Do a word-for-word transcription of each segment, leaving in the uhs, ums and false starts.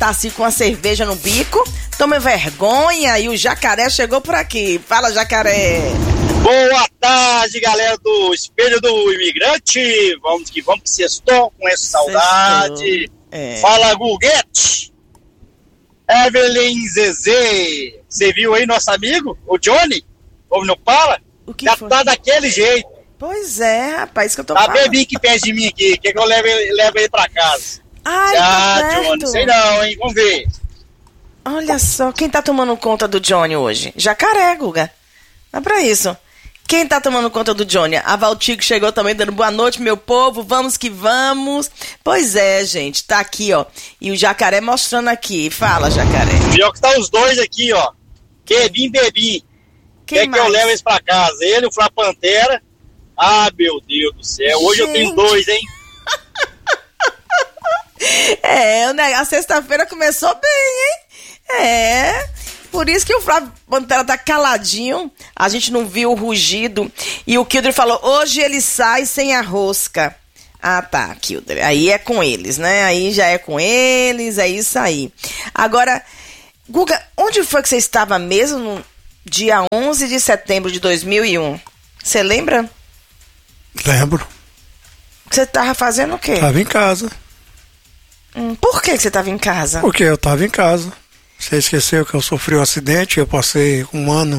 tá assim com a cerveja no bico, toma vergonha e o Jacaré chegou por aqui. Fala, Jacaré. Boa tarde, galera do Espelho do Imigrante. Vamos que vamos, que sextou com essa saudade. É. Fala, Guguete. Evelyn Zezé. Você viu aí nosso amigo, o Johnny? Como não fala? O que Já foi? tá daquele jeito. Pois é, rapaz, isso que eu tô tá falando. Tá bebinho que perto de mim aqui. Quer que eu leve, leve ele pra casa? Ai, ah, tá Johnny, sei não, hein? Vamos ver. Olha só, quem tá tomando conta do Johnny hoje? Jacaré, Guga. Dá pra isso. Quem tá tomando conta do Johnny? A Valtico chegou também dando boa noite, meu povo. Vamos que vamos. Pois é, gente. Tá aqui, ó. E o Jacaré mostrando aqui. Fala, Jacaré. Pior que tá os dois aqui, ó. Bebim, bebim. Quer que eu leve eles pra casa? Ele, o Flá Pantera. Ah, meu Deus do céu. Hoje gente. Eu tenho dois, hein? É, a sexta-feira começou bem, hein? É... Por isso que o Flávio Pantera tá caladinho, a gente não viu o rugido. E o Kilder falou, hoje ele sai sem a rosca. Ah, tá, Kilder. Aí é com eles, né? Aí já é com eles, é isso aí. Agora, Guga, onde foi que você estava mesmo no dia onze de setembro de dois mil e um? Você lembra? Lembro. Você estava fazendo o quê? Estava em casa. Hum, por que você estava em casa? Porque eu estava em casa. Você esqueceu que eu sofri um acidente, eu passei um ano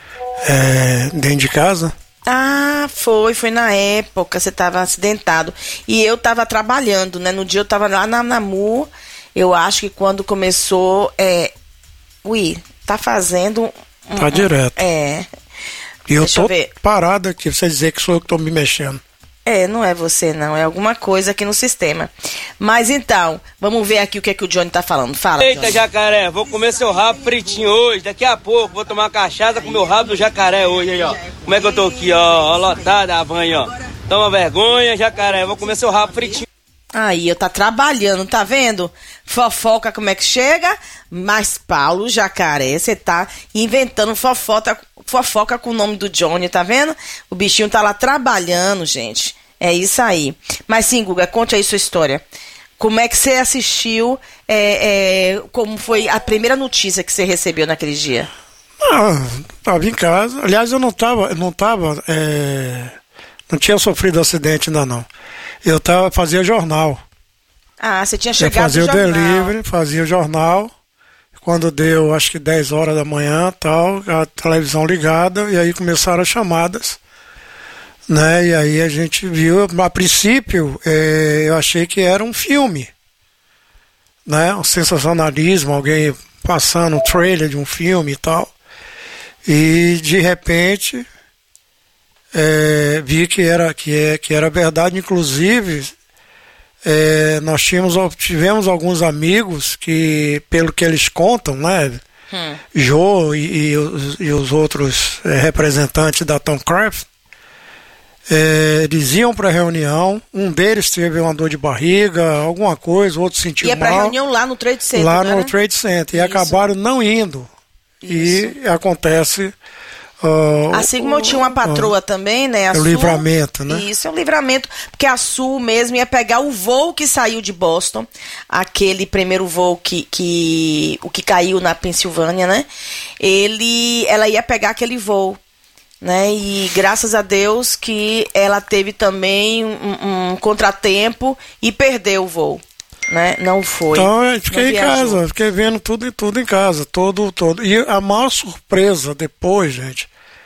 é, dentro de casa? Ah, foi, foi na época, você estava acidentado. E eu estava trabalhando, né? No dia eu estava lá na Namu, eu acho que quando começou, é... Ui, tá fazendo... Um, tá direto. É. E eu Deixa tô eu ver. parado aqui, pra você dizer que sou eu que tô me mexendo. É, não é você não, é alguma coisa aqui no sistema. Mas então, vamos ver aqui o que é que o Johnny tá falando. Fala, Eita, Johnny. Jacaré, vou comer seu rabo fritinho hoje, daqui a pouco vou tomar uma cachaça com meu rabo do Jacaré hoje aí, ó. Como é que eu tô aqui, ó, ó lotada a van aí, ó. Toma vergonha, Jacaré, vou comer seu rabo fritinho. Aí, eu tá trabalhando, tá vendo? Fofoca como é que chega, mas Paulo Jacaré, você tá inventando fofoca, fofoca com o nome do Johnny, tá vendo? O bichinho tá lá trabalhando, gente. É isso aí. Mas sim, Guga, conte aí sua história. Como é que você assistiu, é, é, como foi a primeira notícia que você recebeu naquele dia? Ah, tava em casa. Aliás, eu não tava, eu não tava, é, não tinha sofrido acidente ainda não. Eu tava, fazia jornal. Ah, você tinha chegado eu fazia o o jornal. delivery, fazia o jornal. Quando deu, acho que dez horas da manhã, tal, a televisão ligada, e aí começaram as chamadas, né? E aí a gente viu, a princípio, é, eu achei que era um filme, né? Um sensacionalismo, alguém passando um trailer de um filme e tal. E de repente é, vi que era, que, é, que era verdade, inclusive é, nós tínhamos, tivemos alguns amigos que, pelo que eles contam, né, hum. Joe e, e, os, e os outros é, representantes da Tom Craft, é, eles iam para a reunião, um deles teve uma dor de barriga, alguma coisa, o outro sentiu Ia mal. Ia para reunião lá no Trade Center, Lá no né? Trade Center, e Isso. acabaram não indo. Isso. E acontece... Uh, assim como eu tinha uma patroa uh, também, né? A é o Su, livramento, né? Isso, é um livramento, porque a Sul mesmo ia pegar o voo que saiu de Boston, aquele primeiro voo que, que, o que caiu na Pensilvânia, né? Ele, ela ia pegar aquele voo, né? E graças a Deus que ela teve também um, um contratempo e perdeu o voo. Né? Não foi. Então eu fiquei em casa, fiquei vendo tudo e tudo em casa, todo, todo. E a maior surpresa depois, gente,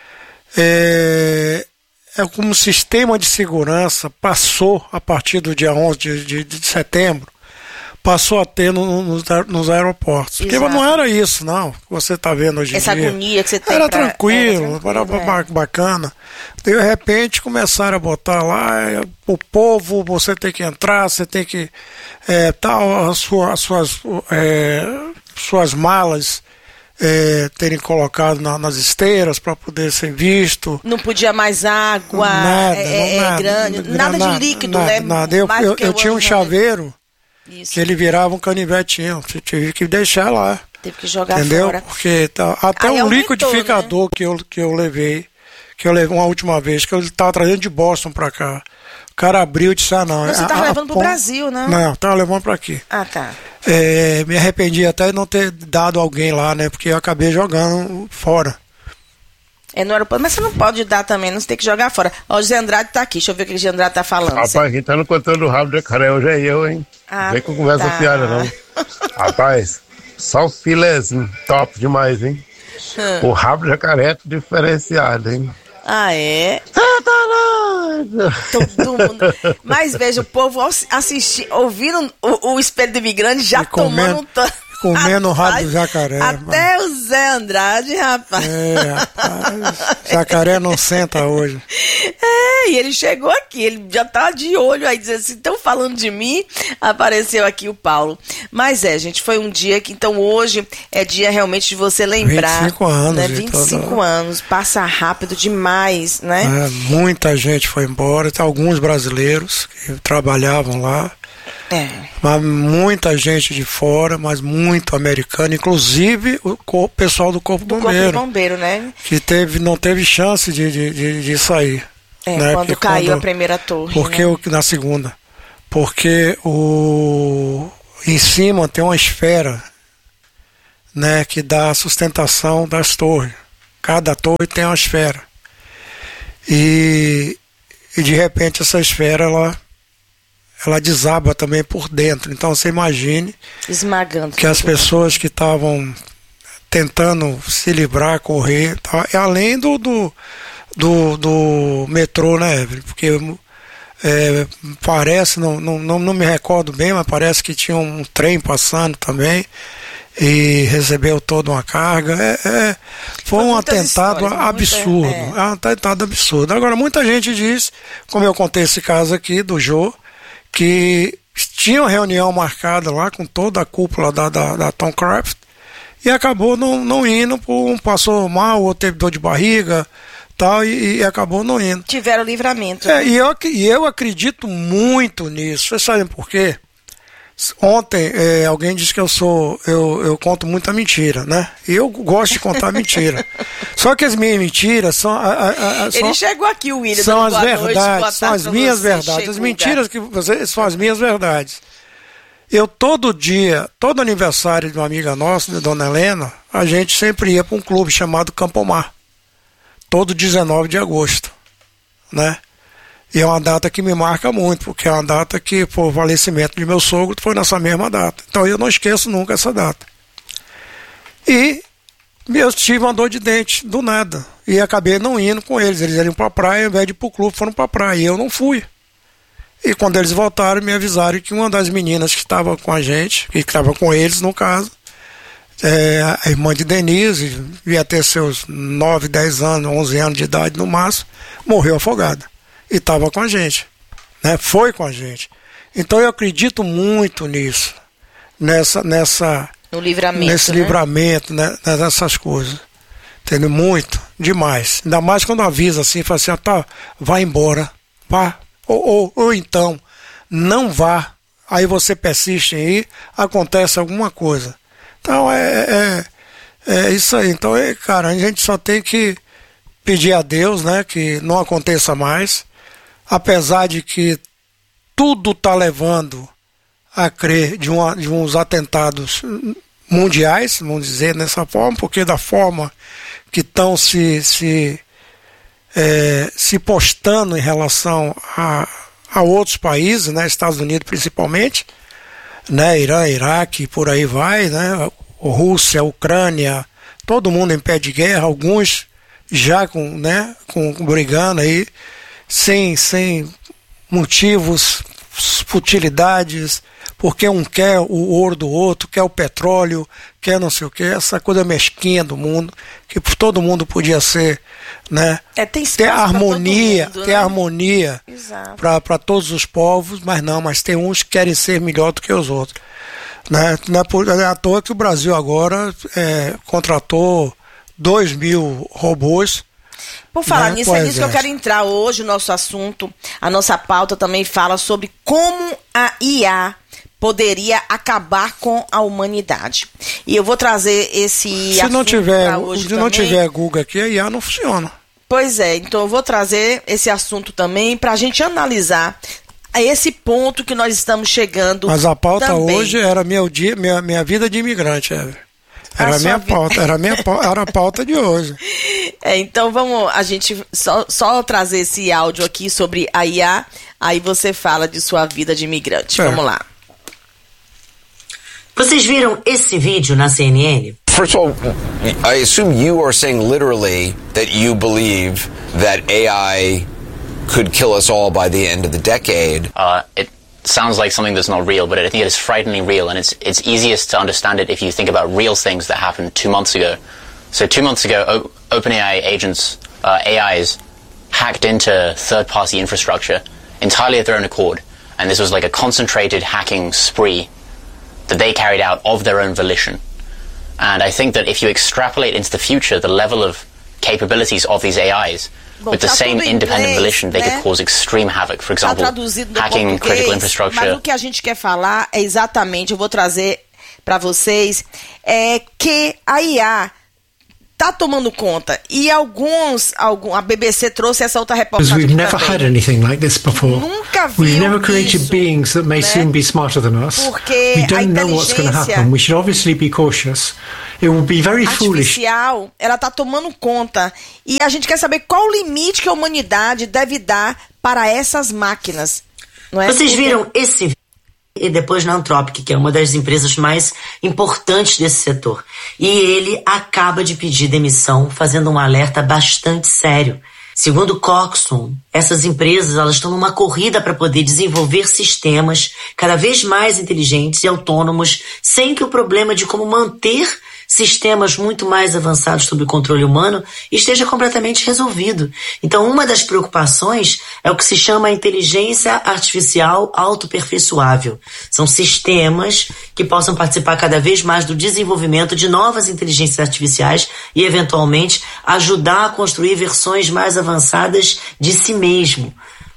é, é como o sistema de segurança passou a partir do dia onze de, de, de setembro, passou a ter no, no, nos aeroportos. Exato. Porque não era isso, não, que você está vendo hoje em Essa dia. agonia que você tem. Era, pra... tranquilo, era tranquilo, era é. bacana. De repente começaram a botar lá, o povo, você tem que entrar, você tem que é, tal, as suas, as suas, é, suas malas é, terem colocado na, nas esteiras para poder ser visto. Não podia mais água, nada, é, não, nada, é grande, nada, nada de líquido, nada, né? Nada. Eu, eu, eu tinha um chaveiro. Isso. Que ele virava um canivetinho, você tive que deixar lá. Teve que jogar entendeu? fora. Porque tá, até aí um aumentou, liquidificador, né? que, eu, que eu levei, que eu levei uma última vez, que eu estava trazendo de Boston pra cá. O cara abriu e disse, ah não. Você a, tava a, levando pro pom... Brasil, não? Não, tava levando pra aqui. Ah, tá. é, me arrependi até de não ter dado alguém lá, né? Porque eu acabei jogando fora. É no aeroporto, mas você não pode dar também, não, você tem que jogar fora. Ó, o José Andrade tá aqui, deixa eu ver o que o José Andrade tá falando. Rapaz, você... quem tá no contando do rabo do jacaré hoje é eu, hein? Ah, vem com conversa tá. fiada, não. Rapaz, só o filézinho, top demais, hein? Hum. O rabo do jacaré é diferenciado, hein? Ah, é? Todo mundo. Mas veja, o povo assistindo, ouvindo o, o Espelho do Imigrante já e comendo, tomando um tanto. Comendo o rabo do jacaré. Até mas... o Zé Andrade, rapaz. É, rapaz. Jacaré não senta hoje. É, e ele chegou aqui, ele já tá de olho aí, dizendo assim, estão falando de mim, apareceu aqui o Paulo. Mas é, gente, foi um dia que, então hoje é dia realmente de você lembrar. vinte e cinco anos. Né? vinte e cinco anos, passa rápido demais, né? É, muita gente foi embora, tem alguns brasileiros que trabalhavam lá. É. Mas muita gente de fora, mas muito americano, inclusive o corpo, pessoal do Corpo do Bombeiro. Corpo Bombeiro, né? Que teve, não teve chance de, de, de, de sair. É, né? quando porque caiu quando, a primeira torre. Porque né? o, na segunda. Porque o, em cima tem uma esfera, né, que dá a sustentação das torres. Cada torre tem uma esfera. E, e de repente essa esfera, ela ela desaba também por dentro. Então você imagine esmagando que as pessoas que estavam tentando se livrar, correr, tá, além do, do, do, do metrô, né, Evelyn? Porque é, parece, não, não, não me recordo bem, mas parece que tinha um trem passando também e recebeu toda uma carga. É, é, foi, foi um atentado absurdo. Muita, é. é um atentado absurdo. Agora, muita gente diz, como eu contei esse caso aqui do Jô, que tinha uma reunião marcada lá com toda a cúpula da, da, da Tom Craft e acabou não, não indo, um passou mal, outro teve dor de barriga tal, e, e acabou não indo. Tiveram livramento. É, e, eu, e eu acredito muito nisso. Vocês sabem por quê? Ontem é, alguém disse que eu sou eu, eu conto muita mentira, né? E eu gosto de contar mentira. Só que as minhas mentiras são, a, a, a, são ele chegou aqui, o William, são as verdades, noite, são as minhas você, verdades. As mentiras que você são as minhas verdades. Eu todo dia, todo aniversário de uma amiga nossa, de Dona Helena, a gente sempre ia para um clube chamado Campomar, todo dezenove de agosto, né? E é uma data que me marca muito, porque é uma data que, por falecimento de meu sogro, foi nessa mesma data. Então eu não esqueço nunca essa data. E eu tive uma dor de dente, do nada. E acabei não indo com eles. Eles iam para a praia, ao invés de ir para o clube, foram para a praia. E eu não fui. E quando eles voltaram, me avisaram que uma das meninas que estava com a gente, que estava com eles, no caso, é, a irmã de Denise, devia ter seus nove, dez anos, onze anos de idade no máximo, morreu afogada. E estava com a gente, né? Foi com a gente. Então eu acredito muito nisso, nessa, nessa, no livramento, nesse né? livramento, né? Nessas coisas, entendeu? Muito, demais. Ainda mais quando avisa assim, fala assim, ah, tá, vai embora, vá, ou, ou, ou então não vá. Aí você persiste em ir, acontece alguma coisa. Então é, é, é isso aí. Então, é, cara, a gente só tem que pedir a Deus, né, que não aconteça mais. Apesar de que tudo está levando a crer de, uma, de uns atentados mundiais, vamos dizer dessa forma, porque da forma que estão se, se, é, se postando em relação a, a outros países, né, Estados Unidos principalmente, né, Irã, Iraque, por aí vai, né, Rússia, Ucrânia, todo mundo em pé de guerra, alguns já com, né, com, com brigando aí, sem, sem motivos, futilidades, porque um quer o ouro do outro, quer o petróleo, quer não sei o que, essa coisa mesquinha do mundo, que todo mundo podia ser, né, é, tem ter harmonia, mundo, ter né? harmonia para todos os povos, mas não, mas tem uns que querem ser melhor do que os outros, né? Não é, por, não é à toa que o Brasil agora é, contratou dois mil robôs. Por falar né, nisso, é nisso que eu quero entrar hoje. O nosso assunto, a nossa pauta também fala sobre como a I A poderia acabar com a humanidade. E eu vou trazer esse se assunto não tiver, pra hoje se também. não tiver Google aqui, a I A não funciona. Pois é, então eu vou trazer esse assunto também para a gente analisar a esse ponto que nós estamos chegando. Mas a pauta também. hoje era meu dia, minha, minha vida de imigrante, Ever. Era a minha vida... pauta, era a minha era a pauta de hoje. É, então vamos a gente só, só trazer esse áudio aqui sobre a I A, aí você fala de sua vida de imigrante. É. Vamos lá. Vocês viram esse vídeo na C N N? First of all, I assume you are saying literally that you believe that A I could kill us all by the end of the decade. Uh, it sounds like something that's not real, but I think it is frighteningly real, and it's it's easiest to understand it if you think about real things that happened two months ago. So two months ago, o- OpenAI agents, uh, A Is, hacked into third-party infrastructure entirely at their own accord, and this was like a concentrated hacking spree that they carried out of their own volition. And I think that if you extrapolate into the future the level of capabilities of these A Is, Bom, with the tá same independent inglês, volition, they né? could cause extreme havoc. For example, tá hacking critical infrastructure. Mas o que a gente quer falar é exatamente, eu vou trazer para vocês, é que a I A tá tomando conta. E alguns, algum, a B B C trouxe essa outra reportagem. We've never também. had anything like this before. Nunca viu We've never created isso, beings that may né? soon be smarter than us. Porque we don't know what's going to happen. We should obviously be cautious. It will be very foolish. Artificial, ela tá tomando conta. E a gente quer saber qual o limite que a humanidade deve dar para essas máquinas. Não é? Vocês viram esse vídeo? E depois na Anthropic, que é uma das empresas mais importantes desse setor. E ele acaba de pedir demissão, fazendo um alerta bastante sério. Segundo Coxon, essas empresas elas estão numa corrida para poder desenvolver sistemas cada vez mais inteligentes e autônomos, sem que o problema de como manter sistemas muito mais avançados sob o controle humano esteja completamente resolvido. Então, uma das preocupações é o que se chama inteligência artificial autoperfeiçoável. São sistemas que possam participar cada vez mais do desenvolvimento de novas inteligências artificiais e, eventualmente, ajudar a construir versões mais avançadas de si mesmo.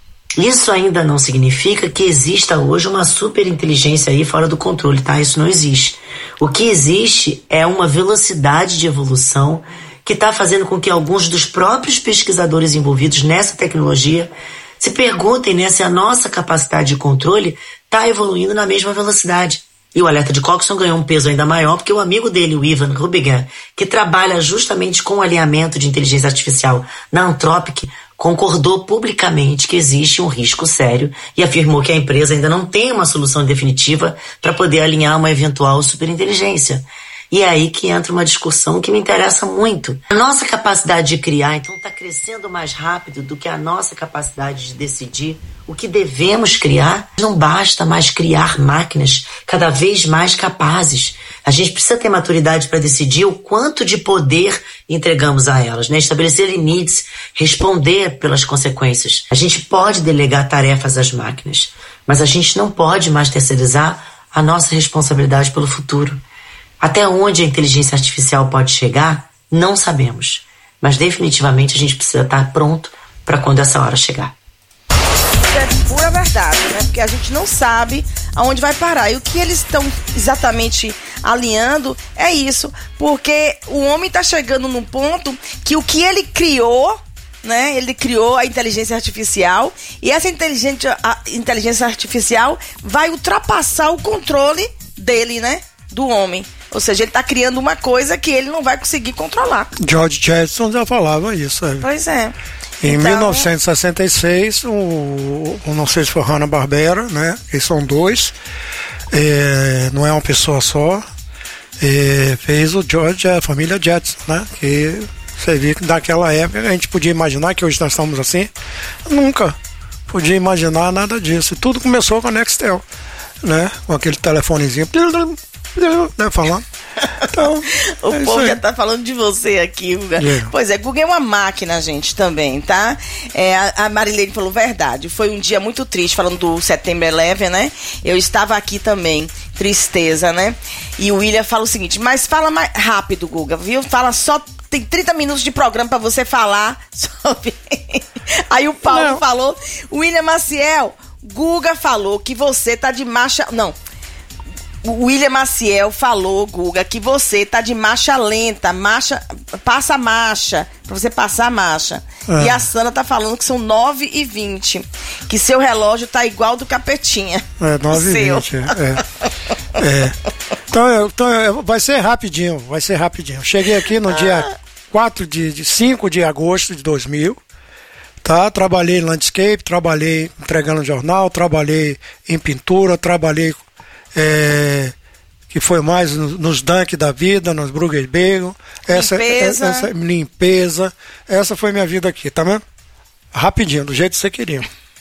Isso ainda não significa que exista hoje uma superinteligência aí fora do controle, tá? Isso não existe. O que existe é uma velocidade de evolução que está fazendo com que alguns dos próprios pesquisadores envolvidos nessa tecnologia se perguntem, né, se a nossa capacidade de controle está evoluindo na mesma velocidade. E o alerta de Coxon ganhou um peso ainda maior porque o amigo dele, o Ivan Rubigan, que trabalha justamente com o alinhamento de inteligência artificial na Anthropic, concordou publicamente que existe um risco sério e afirmou que a empresa ainda não tem uma solução definitiva para poder alinhar uma eventual superinteligência. E é aí que entra uma discussão que me interessa muito. A nossa capacidade de criar, então, está crescendo mais rápido do que a nossa capacidade de decidir o que devemos criar. Não basta mais criar máquinas cada vez mais capazes. A gente precisa ter maturidade para decidir o quanto de poder entregamos a elas, né? Estabelecer limites, responder pelas consequências. A gente pode delegar tarefas às máquinas, mas a gente não pode mais terceirizar a nossa responsabilidade pelo futuro. Até onde a inteligência artificial pode chegar, não sabemos. Mas definitivamente a gente precisa estar pronto para quando essa hora chegar. É pura verdade, né? Porque a gente não sabe aonde vai parar. E o que eles estão exatamente alinhando é isso. Porque o homem está chegando num ponto que o que ele criou, né? Ele criou a inteligência artificial e essa inteligência, a inteligência artificial vai ultrapassar o controle dele, né? Do homem. Ou seja, ele está criando uma coisa que ele não vai conseguir controlar. George Jetson já falava isso. É. Pois é. Em então... mil novecentos e sessenta e seis, o, o, não sei se foi Hanna-Barbera, né? Eles são dois, é, não é uma pessoa só, é, fez o George, a família Jetson, né? Que você viu que naquela época a gente podia imaginar que hoje nós estamos assim, nunca podia imaginar nada disso. E tudo começou com a Nextel, né? Com aquele telefonezinho, né? Falando. Então, o é povo já tá falando de você aqui, Guga. Yeah. Pois é, Guga é uma máquina, gente, também, tá? É, a, a Marilene falou verdade. Foi um dia muito triste, falando do September eleven, né? Eu estava aqui também, tristeza, né? E o William fala o seguinte, mas fala mais rápido, Guga, viu? Fala só, tem trinta minutos de programa pra você falar sobre... Aí o Paulo Não. falou, William Maciel, Guga falou que você tá de marcha... Não. O William Maciel falou, Guga, que você tá de marcha lenta, marcha... passa a marcha, pra você passar a marcha. É. E a Sandra tá falando que são nove e vinte, que seu relógio tá igual do Capetinha. É, nove e vinte, é. é. Então, então, vai ser rapidinho, vai ser rapidinho. Cheguei aqui no ah. dia quatro de, de cinco de agosto de dois mil, tá? Trabalhei em landscape, trabalhei entregando jornal, trabalhei em pintura, trabalhei... É, que foi mais nos Dunk da vida, nos Bruegel Bagel, essa, limpeza. Essa, limpeza, essa foi minha vida aqui, tá vendo? Rapidinho, do jeito que você queria.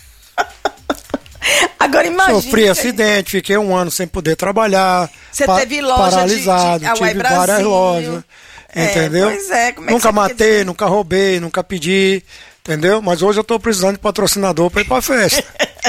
Agora imagina. Sofri acidente, fiquei um ano sem poder trabalhar. Você pa teve loja paralisado, de, de tive Brasil. várias lojas, é, entendeu? Pois é, como é nunca que matei, nunca roubei, nunca pedi, entendeu? Mas hoje eu tô precisando de patrocinador pra ir pra festa.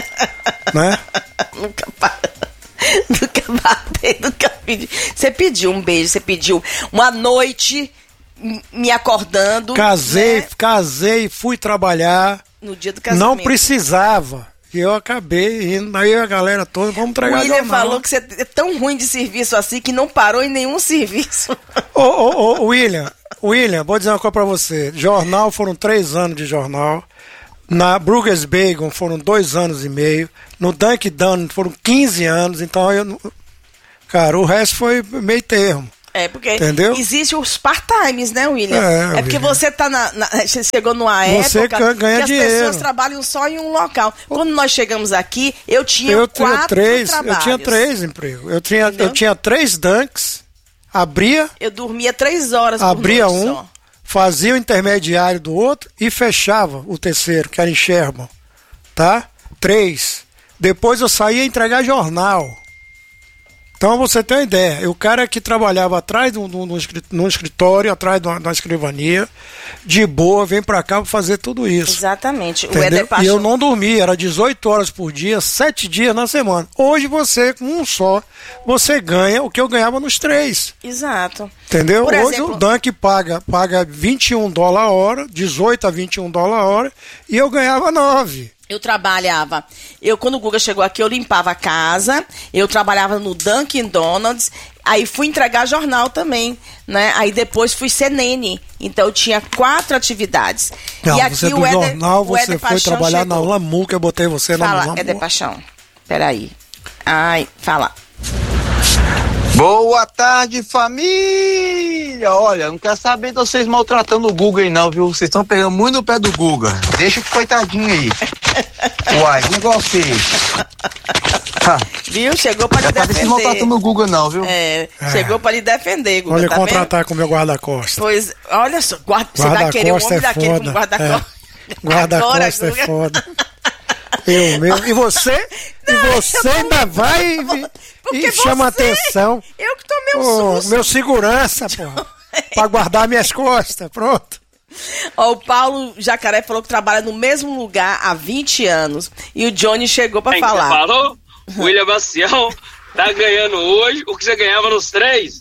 Né? Nunca para. Nunca batei, nunca pedi. Você pediu um beijo, você pediu uma noite me acordando. Casei, né? casei, fui trabalhar. No dia do casamento. Não precisava. E eu acabei indo, aí a galera toda, vamos entregar jornal. O William falou que você é tão ruim de serviço assim que não parou em nenhum serviço. Ô, ô, ô, William, William, vou dizer uma coisa pra você. Jornal, foram três anos de jornal. Na Bruegel Bagel foram dois anos e meio. No Dunk Donuts foram quinze anos. Então, eu, cara, o resto foi meio termo. É, porque entendeu? Existe os part-times, né, William? É, é porque William. você tá na, na. Você chegou numa você época ganha que as dinheiro. pessoas trabalham só em um local. Quando nós chegamos aqui, eu tinha eu quatro tinha três, trabalhos. Eu tinha três empregos. Eu tinha, eu tinha três Dunks, abria. Eu dormia três horas por Abria noite um. Só. Fazia o intermediário do outro e fechava o terceiro, que era em Sherman, tá? Três. Depois eu saía entregar jornal. Então você tem uma ideia, o cara que trabalhava atrás de um, de um, de um escritório, atrás de uma, de uma escrivania, de boa, vem pra cá pra fazer tudo isso. Exatamente. Entendeu? O Éder Paixão... E eu não dormia, era dezoito horas por dia, sete dias na semana. Hoje você, com um só, você ganha o que eu ganhava nos três. Exato. Entendeu? Por Hoje exemplo... o Dunk paga, paga vinte e um dólares a hora, dezoito a vinte e um dólares a hora, e eu ganhava nove. Eu trabalhava, eu quando o Guga chegou aqui, eu limpava a casa, eu trabalhava no Dunkin' Donuts, aí fui entregar jornal também, né? Aí depois fui ser nene, então eu tinha quatro atividades. Não, e aqui você do o Éder, jornal, o você Éder foi Paixão trabalhar chegou. na Lamu, que eu botei você fala, na Lamu. Éder Paixão, peraí. Ai, fala. Boa tarde, família! Olha, não quero saber de vocês maltratando o Guga aí não, viu? Vocês estão pegando muito no pé do Guga. Deixa o coitadinho aí. Uai, que negócio é esse? Viu? Chegou pra lhe defender. Não tá maltratando o Guga não, viu? É, é. Chegou pra lhe defender, Guga, Olha, tá contratar vendo? com o meu guarda-costas. Pois, olha só, guarda, você guarda vai querer o homem é daquele foda. como guarda-costas. É. Guarda-costas é foda. Eu mesmo. E você? Não, e você ainda vai e, e chama atenção. Eu que tomei um oh, susto. Meu segurança, porra. Pra guardar minhas costas, pronto. Ó, o Paulo Jacaré falou que trabalha no mesmo lugar há vinte anos. E o Johnny chegou pra Quem falar. Você falou? O William Bacião tá ganhando hoje o que você ganhava nos três.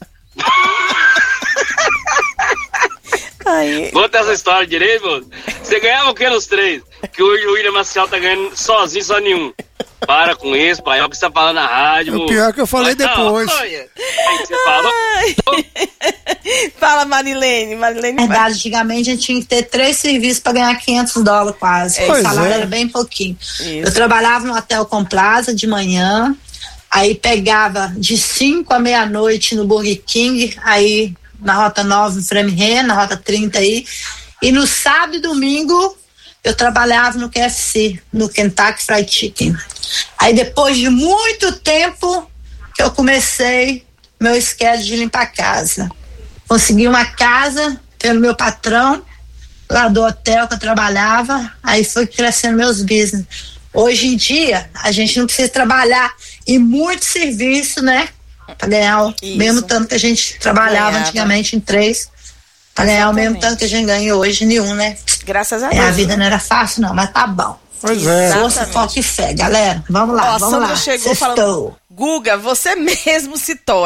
Aí. Conta essa história direito, moço. Você ganhava o que nos três? Que hoje o William Maciel tá ganhando sozinho, só nenhum. Para com isso, pai. É o que você tá falando na rádio. O pior que eu falei Mas, depois. Não, olha. Aí você falou. Fala, Marilene. Marilene. Na verdade, antigamente a gente tinha que ter três serviços para ganhar quinhentos dólares quase. Pois o salário é. era bem pouquinho. Isso. Eu trabalhava no Hotel Complaza de manhã, aí pegava de cinco à meia-noite no Burger King, aí na Rota nove em Framingham, na Rota trinta aí. E no sábado e domingo eu trabalhava no K F C, no Kentucky Fried Chicken. Aí depois de muito tempo que eu comecei meu schedule de limpar a casa. Consegui uma casa pelo meu patrão, lá do hotel que eu trabalhava, aí foi crescendo meus business. Hoje em dia, a gente não precisa trabalhar em muito serviço, né? Para ganhar o Isso. mesmo tanto que a gente trabalhava Ganhava. antigamente em três, para ganhar o mesmo tanto que a gente ganha hoje em nenhum, né? Graças a é, Deus. A vida não era fácil, não, mas tá bom. Pois é. Força, foco e fé, galera. Vamos lá, Ó, vamos Sandra lá. chegou Sextou. falando, Guga, você mesmo se tora.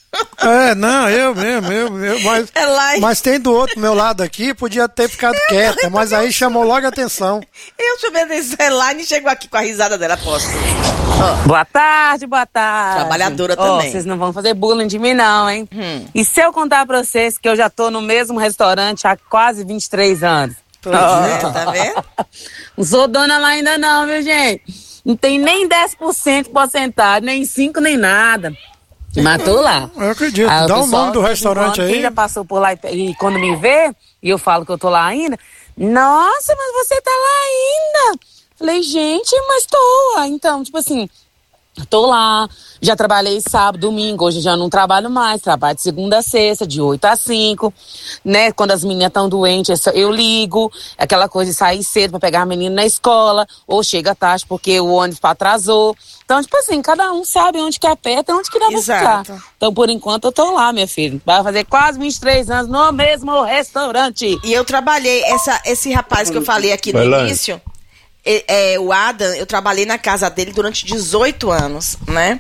É, não, eu mesmo, eu, eu mas, Elaine. mas tem do outro meu lado aqui, podia ter ficado eu, quieta, eu mas aí chamou logo a atenção. Eu chamei a atenção, Elaine chegou aqui com a risada dela, posso. Oh. Boa tarde, boa tarde. Trabalhadora oh, também. Vocês não vão fazer bullying de mim não, hein? Hum. E se eu contar pra vocês que eu já tô no mesmo restaurante há quase vinte e três anos? Pois oh. é, tá vendo? Não sou dona lá ainda não, viu, gente? Não tem nem dez por cento porcentagem, nem cinco, nem nada. Mas tô lá. Eu acredito. Aí, dá o nome do restaurante aí. Quem já passou por lá e, e quando me vê, e eu falo que eu tô lá ainda, nossa, mas você tá lá ainda. Falei, gente, mas tô. Então, tipo assim, tô lá, já trabalhei sábado, domingo, hoje já não trabalho mais, trabalho de segunda a sexta, de oito a cinco, né? Quando as meninas estão doentes, eu ligo, aquela coisa de sair cedo pra pegar a menina na escola, ou chega tarde porque o ônibus atrasou. Então, tipo assim, cada um sabe onde que aperta e onde que dá pra ficar. Então, por enquanto, eu tô lá, minha filha. Vai fazer quase vinte e três anos no mesmo restaurante. E eu trabalhei, essa, esse rapaz que eu falei aqui no Vai início... Lá. É, o Adam, eu trabalhei na casa dele durante dezoito anos, né?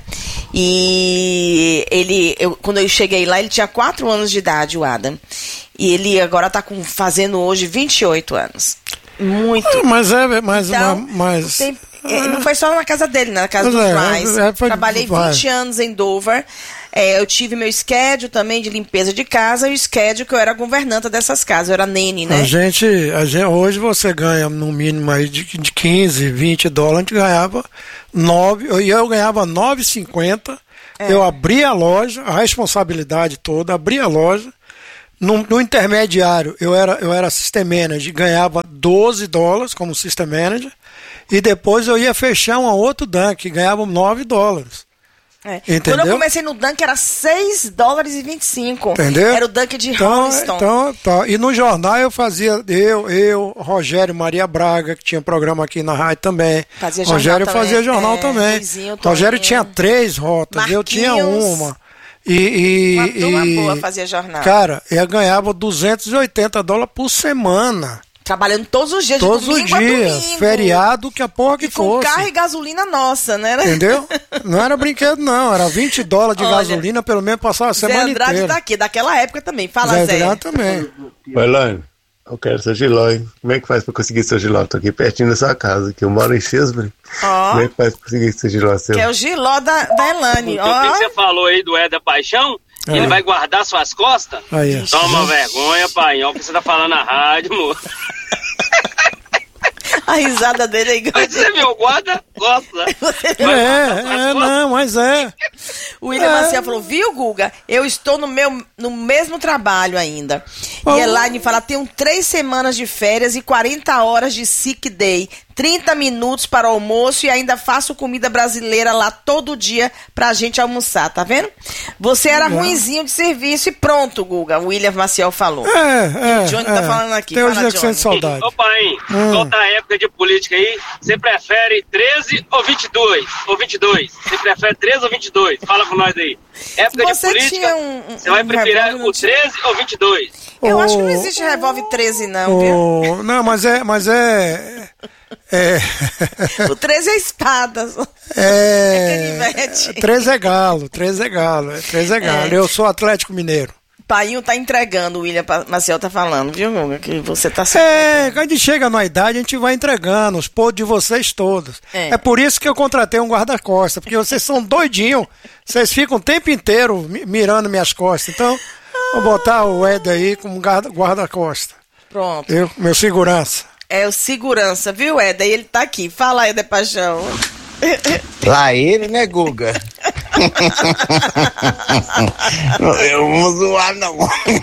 E ele, eu, quando eu cheguei lá, ele tinha quatro anos de idade, o Adam. E ele agora tá com, fazendo hoje vinte e oito anos. Muito. Mas é, mas... Então, mas... Tem, não foi só na casa dele, na casa dos pais. É, é, trabalhei vinte anos em Dover. É, eu tive meu schedule também de limpeza de casa e o schedule que eu era governanta dessas casas, eu era nene, né? A gente, a gente hoje você ganha no mínimo aí de, de quinze, vinte dólares, a gente ganhava nove, e eu, eu ganhava nove e cinquenta, é. Eu abri a loja, a responsabilidade toda, abri a loja, no, no intermediário eu era, eu era system manager, ganhava doze dólares como system manager, e depois eu ia fechar um outro Dunk, ganhava nove dólares. É. Quando eu comecei no Dunk era seis dólares e vinte e cinco. Entendeu? Era o Dunk de então, Houston. Então, tá. E no jornal eu fazia, eu, eu, Rogério Maria Braga, que tinha programa aqui na rádio também. Fazia Rogério jornal fazia também. jornal é, também. Luizinho, Rogério tinha três rotas, Marquinhos. Eu tinha uma. E, e, uma turma e, boa fazia jornal. Cara, eu ganhava duzentos e oitenta dólares por semana. Trabalhando todos os dias, todos de domingo os dias, a domingo. Feriado que a porra que e com fosse. Carro e gasolina nossa, né? Entendeu? Não era brinquedo não, era vinte dólares de Olha, gasolina, pelo menos passava a semana Zé Andrade inteira. Tá aqui, daquela época também, fala Zé. Zé Andrade também. Elaine, eu quero seu giló, hein? Como é que faz pra conseguir seu giló? Tô aqui pertinho da sua casa, que eu moro em Chesbury. Oh. Como é que faz pra conseguir seu giló seu? Que é o giló da, da Elaine. O oh. que você falou aí do Éder Paixão? É. Ele vai guardar suas costas? Aí, Toma vergonha, pai. Olha o que você tá falando na rádio, moço. A risada dele é igual. Mas você viu, guarda, gosta. É, é, não, mas é. O William é. Maciel falou, viu, Guga? Eu estou no, meu, no mesmo trabalho ainda. Oh. E Elaine fala, tenho três semanas de férias e quarenta horas de sick day. trinta minutos para o almoço e ainda faço comida brasileira lá todo dia pra gente almoçar, tá vendo? Você era uhum. ruinzinho de serviço e pronto, Guga. O William Maciel falou. É, é. E o Johnny é. tá falando aqui. Tem Fala, hoje que sente saudade. Ô, pai, hum. volta a época de política aí. Você prefere treze ou vinte e dois? Ou vinte e dois? Você prefere treze ou vinte e dois? Fala com nós aí. Época você de política, um, um, você vai preferir um o treze ou vinte e dois? Eu oh, acho que não existe revólver treze, não, oh, viu? Não, mas é... Mas é... É. O treze é espadas. É. é treze é galo, treze é galo, treze é galo. É. Eu sou Atlético Mineiro. Painho tá entregando, o William Maciel tá falando, viu, Guga? Que você tá se É, quando a gente chega na idade, a gente vai entregando os podres de vocês todos. É. é por isso que eu contratei um guarda-costas, porque vocês são doidinhos. Vocês ficam o tempo inteiro mirando minhas costas. Então, vou botar o Ed aí como guarda-costas. Pronto. Eu, meu segurança. É o segurança, viu, Éder? Ele tá aqui. Fala, Éder Paixão. Lá ele, né, Guga? Eu não vou zoar, não.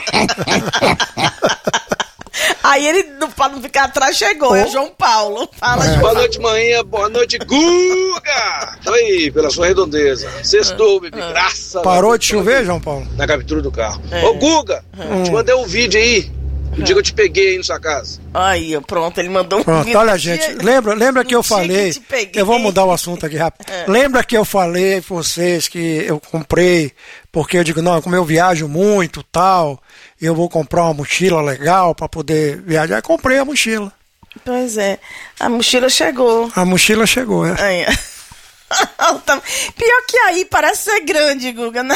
Aí ele, pra não ficar atrás, chegou. Oh. É o João Paulo. Fala, é. João. Boa noite, manhã. Boa noite, Guga. Tô aí, pela sua redondeza. Sextou, bebê. Ah. Graças Parou a de chover, João Paulo? Na captura do carro. É. Ô, Guga, hum. te mandei um vídeo aí. O dia que eu te peguei aí na sua casa. Aí, pronto, ele mandou um pronto, vídeo. Olha, gente, lembra, lembra que eu falei... Que eu vou mudar o assunto aqui rápido. É. Lembra que eu falei pra vocês que eu comprei, porque eu digo, não, como eu viajo muito tal, eu vou comprar uma mochila legal pra poder viajar. Eu comprei a mochila. Pois é, a mochila chegou. A mochila chegou, é. Aí. Pior que aí, parece ser grande, Guga, né?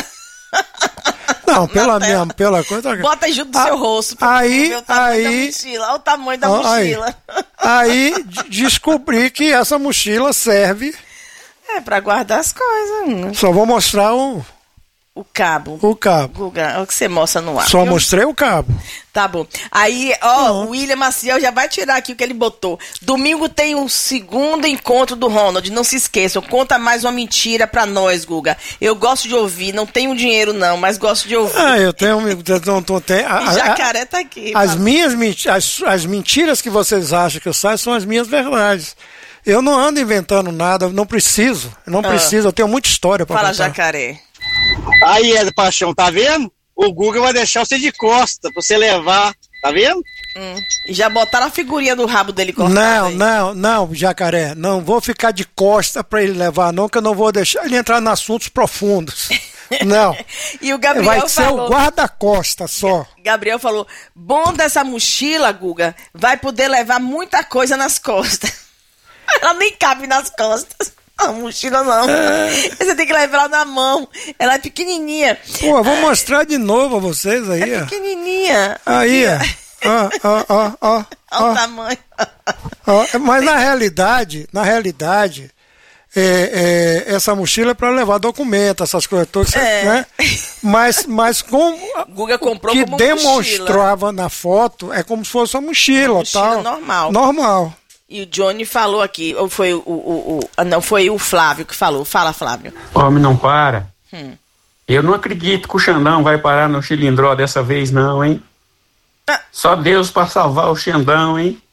Não, pela minha, pela coisa. Bota junto do ah, seu rosto. Aí, ver o tamanho aí, da mochila. Olha o tamanho da ah, mochila. Aí, aí descobri que essa mochila serve. É, pra guardar as coisas. Só vou mostrar o. O cabo. O cabo. Guga, é o que você mostra no ar. Só viu? Mostrei o cabo. Tá bom. Aí, ó, uhum. o William Maciel já vai tirar aqui o que ele botou. Domingo tem um segundo encontro do Ronald. Não se esqueçam. Conta mais uma mentira pra nós, Guga. Eu gosto de ouvir. Não tenho dinheiro, não, mas gosto de ouvir. Ah, eu tenho. Não, não tenho a, Jacaré tá aqui. As fala. minhas as, as mentiras que vocês acham que eu saio são as minhas verdades. Eu não ando inventando nada. Não preciso. Não ah. preciso. Eu tenho muita história pra Fala, contar. Jacaré. Aí, Ed Paixão, tá vendo? O Guga vai deixar você de costa pra você levar, tá vendo? Hum. E já botaram a figurinha do rabo dele cortada. Não, aí. não, não, Jacaré, não vou ficar de costa pra ele levar não, que eu não vou deixar ele entrar em assuntos profundos. Não. E o Gabriel vai ser falou, o guarda-costa só. Gabriel falou, bom dessa mochila, Guga, vai poder levar muita coisa nas costas. Ela nem cabe nas costas. A mochila não. É. Você tem que levar ela na mão. Ela é pequenininha. Pô, eu vou mostrar de novo a vocês aí. É pequenininha. Aí, ó. Ó, ó, ó. Olha o tamanho. Ó, mas na realidade, na realidade, é, é, essa mochila é para levar documento, essas coisas todas, é. né? Mas, mas com Guga comprou que como demonstrava mochila. Na foto é como se fosse uma mochila, uma mochila tal. normal. Normal. E o Johnny falou aqui, ou foi o, o, o, não, foi o Flávio que falou. Fala, Flávio. Homem não para. Hum. Eu não acredito que o Xandão vai parar no Chilindró dessa vez não, hein? Ah. Só Deus pra salvar o Xandão, hein?